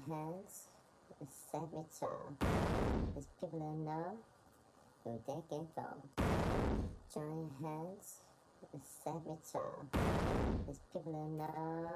hands, set me tall. There's people who know who they can go. Join your hands, set me tall. There's people who know